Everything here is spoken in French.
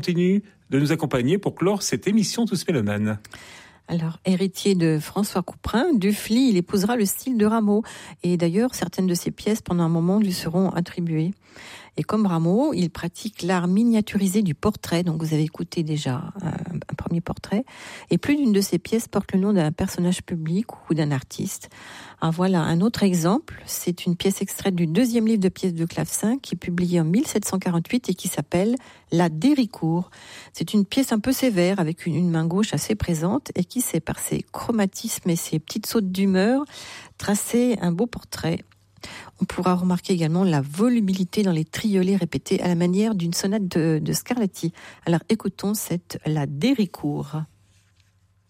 continue de nous accompagner pour clore cette émission Tous Mélomanes. Alors, héritier de François Couperin, Dufly, il épousera le style de Rameau. Et d'ailleurs, certaines de ses pièces, pendant un moment, lui seront attribuées. Et comme Rameau, il pratique l'art miniaturisé du portrait. Donc, vous avez écouté déjà un premier portrait. Et plus d'une de ses pièces porte le nom d'un personnage public ou d'un artiste. Ah, voilà un autre exemple. C'est une pièce extraite du 2e livre de pièces de clavecin qui est publié en 1748 et qui s'appelle La Déricourt. C'est une pièce un peu sévère avec une main gauche assez présente et qui sait par ses chromatismes et ses petites sautes d'humeur tracer un beau portrait. On pourra remarquer également la volubilité dans les triolets répétés à la manière d'une sonate de Scarlatti. Alors écoutons cette La Déricourt.